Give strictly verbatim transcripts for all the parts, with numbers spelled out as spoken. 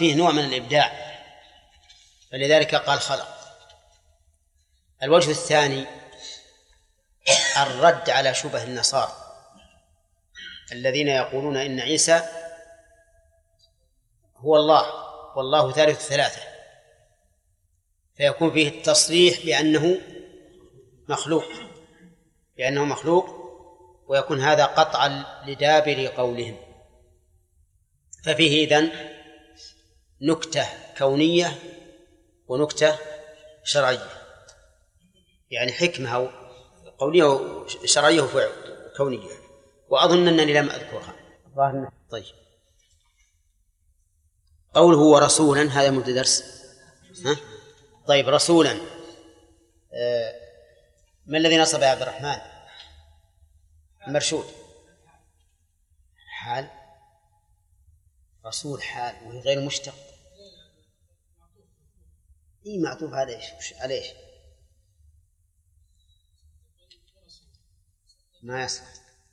فيه نوع من الإبداع، فلذلك قال خلق. الوجه الثاني الرد على شبه النصارى الذين يقولون إن عيسى هو الله والله ثالث ثلاثة، فيكون فيه التصريح بأنه مخلوق بأنه مخلوق ويكون هذا قطعا لدابر قولهم. ففيه إذن نكتة كونية ونكتة شرعية، يعني حكمة قولية وشرعية وكونية، وأظن أنني لم أذكرها. طيب، قوله ورسولا هذا مبتدأ درس. ها؟ طيب، رسولا آه ما الذي نصب يا عبد الرحمن؟ مرشود حال، رسول حال وهي غير مشتق. إيه معطوف على إيش؟ على إيش؟ ما يصح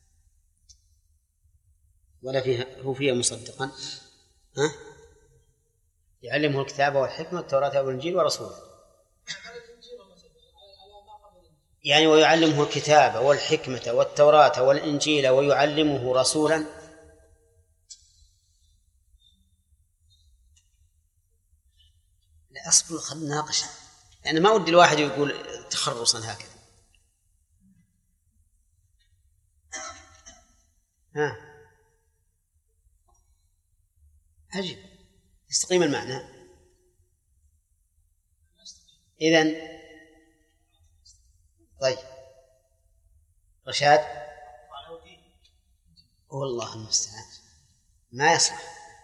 ولا فيها هو فيها مصدقا. ها؟ يعلمه الكتاب والحكمة والتوراة والإنجيل ورسوله، يعني ويعلمه الكتاب والحكمة والتوراة والإنجيل ويعلمه رسولا. لا أصبر، خلنا نناقش، يعني ما ودي الواحد يقول تخرصا هكذا. ها عجيب، يستقيم المعنى. إذن طيب، رشاد والله المستعان ما يصلح.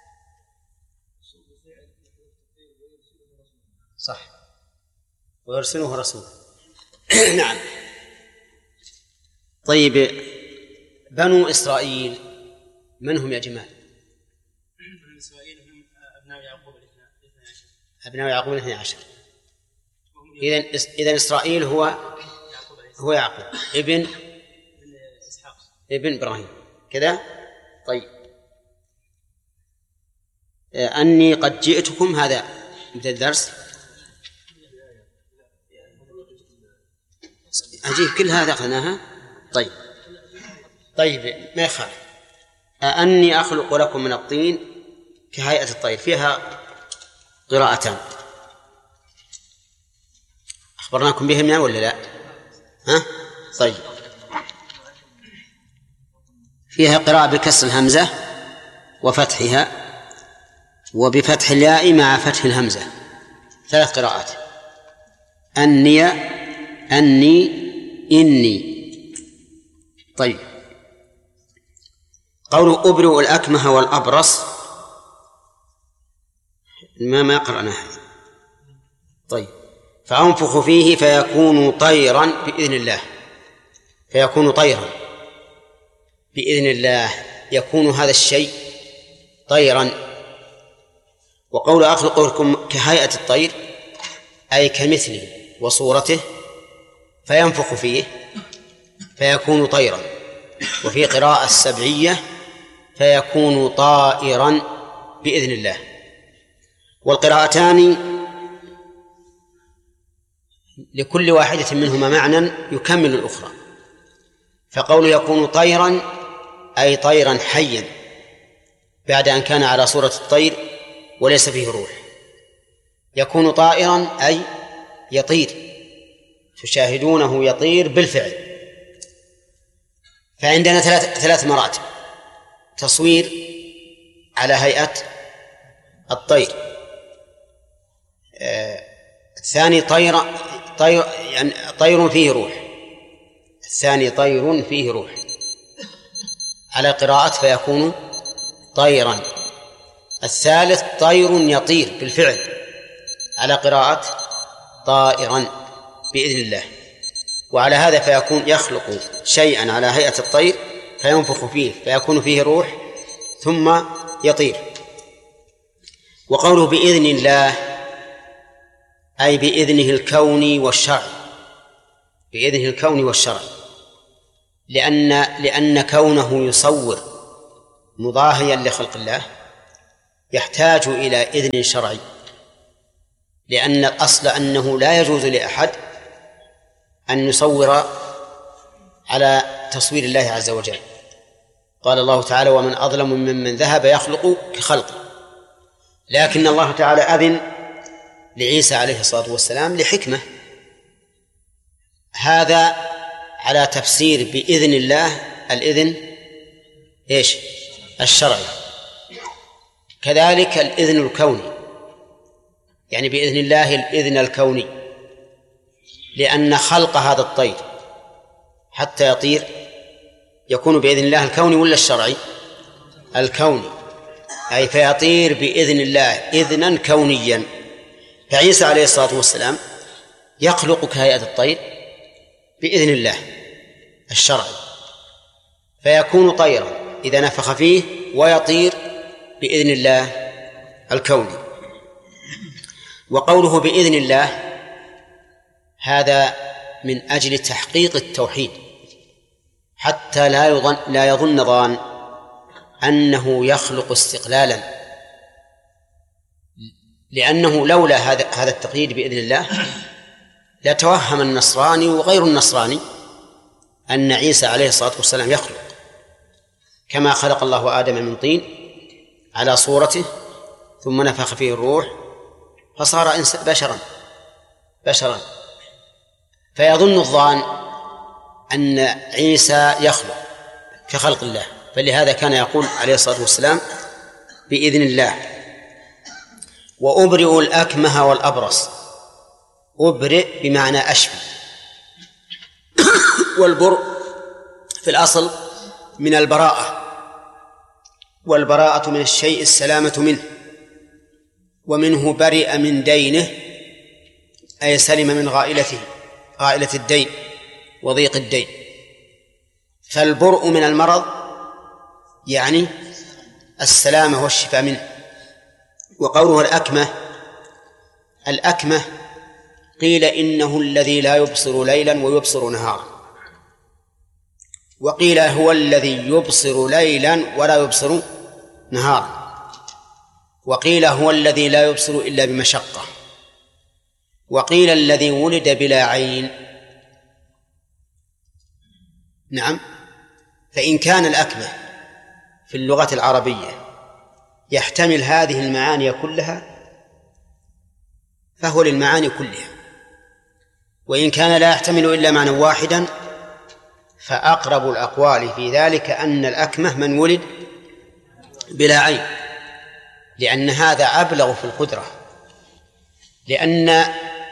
صح، ويرسله رسوله. نعم. طيب، بنو إسرائيل من هم يا جماعة؟ بنو إسرائيل هم أبناء يعقوب الاثنى عشر. أبناء يعقوب الاثنى عشر. إذن إذن إسرائيل هو يعقوب هو يعقوب ابن إسحاق ابن إبراهيم كذا. طيب، أني قد جئتكم هذا مثل الدرس. عجيب، كل هذا أخذناها. طيب طيب ما يخالف. أني أخلق لكم من الطين كهيئة الطير، فيها قراءتان أخبرناكم بهم ولا لا؟ ها؟ طيب، فيها قراءة بكسر الهمزة وفتحها وبفتح الياء مع فتح الهمزة، ثلاث قراءات. أني أني إني. طيب، قوله أبرئ الأكمه والأبرص ما ما قرأناها. طيب، فأنفخ فيه فيكون طيرا بإذن الله، فيكون طيرا بإذن الله، يكون هذا الشيء طيرا. وقول أخلق لكم كهيئة الطير أي كمثله وصورته، فينفخ فيه فيكون طيرا. وفي قراءة السبعية فيكون طائرا بإذن الله. والقراءتان لكل واحدة منهما معنى يكمل الأخرى. فقول يكون طيرا أي طيرا حيا بعد أن كان على صورة الطير وليس فيه روح. يكون طائرا أي يطير، تشاهدونه يطير بالفعل. فعندنا ثلاث ثلاث مراتب: تصوير على هيئة الطير، آه الثاني طير طير يعني طير فيه روح، الثاني طير فيه روح على قراءة فيكون طيرا، الثالث طير يطير بالفعل على قراءة طائرا بإذن الله. وعلى هذا فيكون يخلق شيئا على هيئة الطير فينفخ فيه فيكون فيه روح ثم يطير. وقوله بإذن الله أي بإذنه الكوني والشرعي، بإذنه الكوني والشرعي، لأن لأن كونه يصور مضاهيا لخلق الله يحتاج إلى إذن شرعي، لأن الأصل أنه لا يجوز لأحد أن يصور على تصوير الله عز وجل. قال الله تعالى: ومن أظلم ممن ذهب يخلق كخلقه. لكن الله تعالى أذن لعيسى عليه الصلاة والسلام لحكمة، هذا على تفسير بإذن الله الإذن إيش؟ الشرعي. كذلك الإذن الكوني، يعني بإذن الله الإذن الكوني، لأن خلق هذا الطير حتى يطير يكون بإذن الله الكوني ولا الشرعي؟ الكوني، أي فيطير بإذن الله إذنا كونيا. فعيسى عليه الصلاة والسلام يخلق كهيئة الطير بإذن الله الشرعي، فيكون طيرا إذا نفخ فيه ويطير بإذن الله الكوني. وقوله بإذن الله هذا من أجل تحقيق التوحيد، حتى لا يظن لا يظن ظان أنه يخلق استقلالا، لأنه لولا هذا هذا التقييد بإذن الله لتوهم النصراني وغير النصراني أن عيسى عليه الصلاة والسلام يخلق، كما خلق الله آدم من طين على صورته ثم نفخ فيه الروح فصار بشرا بشرا فيظن الظان أن عيسى يخلق كخلق الله، فلهذا كان يقول عليه الصلاة والسلام بإذن الله. وأبرئ الأكمه والأبرص، أبرئ بمعنى أشفي، والبرء في الأصل من البراءة، والبراءة من الشيء السلامة منه، ومنه برئ من دينه أي سلم من غائلته، غائلة الدين وضيق الدين. فالبرء من المرض يعني السلامة والشفاء منه. وقوله الأكمه، الأكمه قيل إنه الذي لا يبصر ليلا ويبصر نهارا، وقيل هو الذي يبصر ليلا ولا يبصر نهارا، وقيل هو الذي لا يبصر إلا بمشقة، وقيل الذي ولد بلا عين. نعم، فإن كان الأكمه في اللغة العربية يحتمل هذه المعاني كلها فهو للمعاني كلها، وإن كان لا يحتمل إلا معنى واحدا فأقرب الأقوال في ذلك أن الأكمه من ولد بلا عين، لأن هذا أبلغ في القدرة، لأن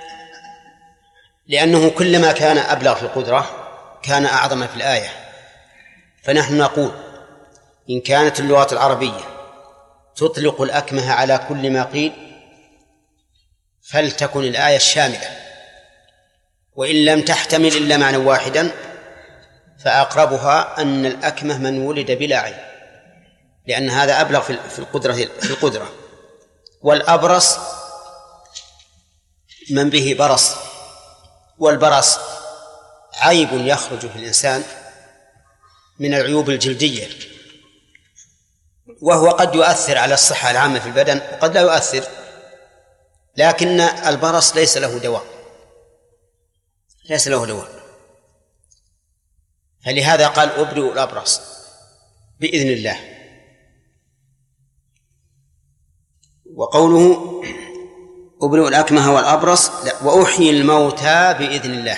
لأنه كلما كان أبلغ في القدرة كان أعظم في الآية. فنحن نقول إن كانت اللغة العربية تطلق الأكمه على كل ما قيل فلتكن الآية الشاملة، وإن لم تحتمل إلا معنى واحدا فأقربها أن الأكمه من ولد بلا عين، لأن هذا أبلغ في القدرة في القدرة. والأبرص من به برص، والبرص عيب يخرج في الإنسان من العيوب الجلدية، وهو قد يؤثر على الصحة العامة في البدن وقد لا يؤثر، لكن البرص ليس له دواء ليس له دواء فلهذا قال أبرئ الأبرص بإذن الله. وقوله أبرئ الأكمه والأبرص لا، وأحيي الموتى بإذن الله،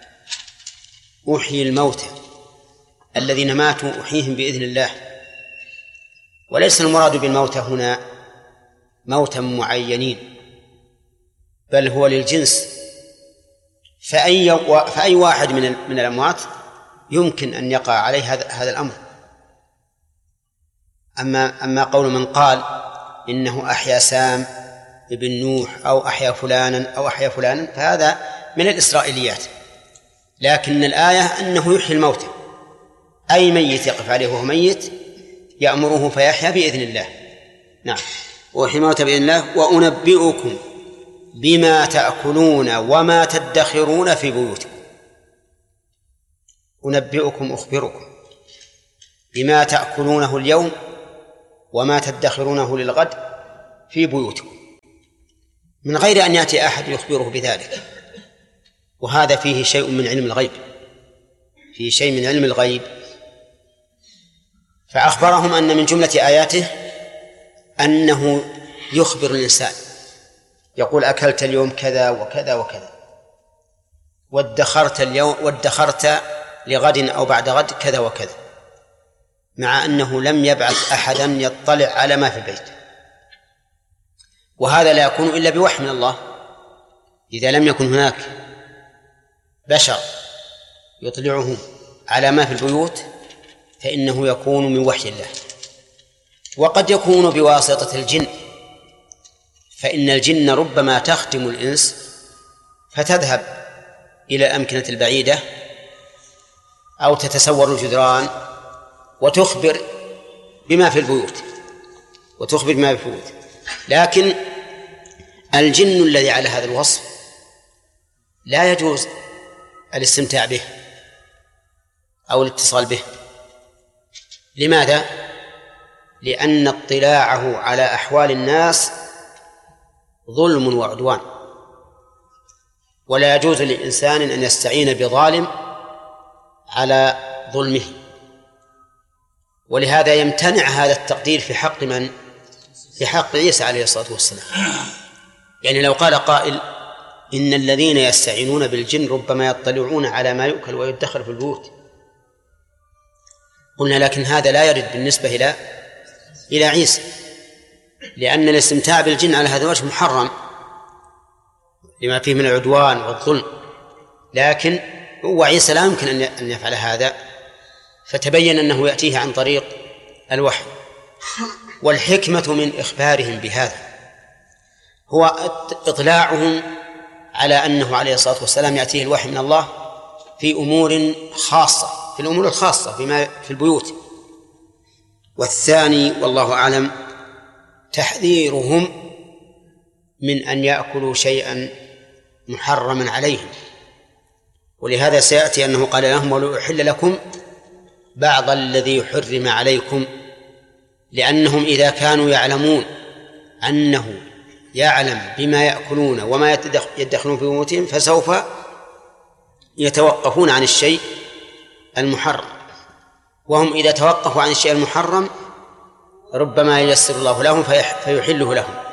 أحيي الموتى الذين ماتوا أحييهم بإذن الله، وليس المراد بالموتى هنا موتا معينين، بل هو للجنس، فأي, فأي واحد من من الأموات يمكن أن يقع عليه هذا هذا الأمر. أما أما قول من قال إنه أحيا سام ابن نوح أو أحيا فلانا أو أحيا فلانا فهذا من الإسرائيليات، لكن الآية أنه يحيي الموتى، أي ميت يقف عليه وهو ميت يأمره فيحيا بإذن الله. نعم، وأحيي الموتى بإذن الله. وأنبئكم بما تأكلون وما تدخرون في بيوتكم، أنبئكم أخبركم بما تأكلونه اليوم وما تدخرونه للغد في بيوتكم من غير أن يأتي أحد يخبره بذلك، وهذا فيه شيء من علم الغيب، فيه شيء من علم الغيب. فأخبرهم أن من جملة آياته أنه يخبر الإنسان، يقول أكلت اليوم كذا وكذا وكذا، وادخرت اليوم وادخرت لغد أو بعد غد كذا وكذا، مع أنه لم يبعث أحدا يطلع على ما في البيت. وهذا لا يكون إلا بوحي من الله. إذا لم يكن هناك بشر يطلعه على ما في البيوت فإنه يكون من وحي الله. وقد يكون بواسطة الجن، فإن الجن ربما تختم الإنس فتذهب إلى الأمكنة البعيدة أو تتسور الجدران وتخبر بما في البيوت وتخبر بما في البيوت. لكن الجن الذي على هذا الوصف لا يجوز الاستمتاع به أو الاتصال به. لماذا؟ لأن اطلاعه على أحوال الناس ظلم وعدوان، ولا يجوز للإنسان أن يستعين بظالم على ظلمه. ولهذا يمتنع هذا التقدير في حق من؟ في حق عيسى عليه الصلاة والسلام. يعني لو قال قائل إن الذين يستعينون بالجن ربما يطلعون على ما يؤكل ويدخر في البيوت، قلنا لكن هذا لا يرد بالنسبة إلى إلى عيسى، لأن الاستمتاع بالجن على هذا الوجه محرم لما فيه من العدوان والظلم. لكن هو عيسى لا يمكن أن يفعل هذا، فتبين أنه يأتيه عن طريق الوحي. والحكمة من إخبارهم بهذا هو إطلاعهم على أنه عليه الصلاة والسلام يأتيه الوحي من الله في أمور خاصة، في الأمور الخاصة فيما في البيوت. والثاني والله أعلم تحذيرهم من أن يأكلوا شيئا محرما عليهم. ولهذا سيأتي أنه قال لهم ولو أحل لكم بعض الذي حرم عليكم، لأنهم إذا كانوا يعلمون أنه يعلم بما يأكلون وما يدخلون في بيوتهم فسوف يتوقفون عن الشيء المحرم. وهم إذا توقفوا عن الشيء المحرم ربما ييسر الله لهم فيحله لهم.